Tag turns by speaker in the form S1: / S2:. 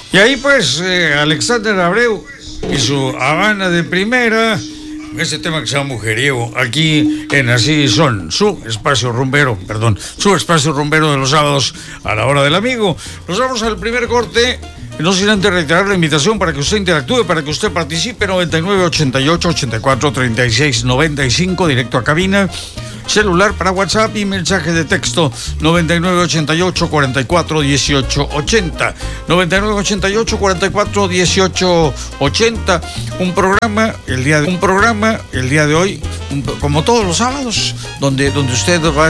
S1: Y ahí pues Alexander Abreu y su Habana de Primera, ese tema que se llama Mujeriego, aquí en Así Son, su espacio rumbero de los sábados a la hora del amigo. Nos vamos al primer corte, no sin antes reiterar la invitación para que usted interactúe, para que usted participe. 99 88 84 36 95, directo a cabina. Celular para WhatsApp y mensaje de texto 99 88 44 18 80. 99 88 44 18 80. Un programa el día de hoy, como todos los sábados, donde usted va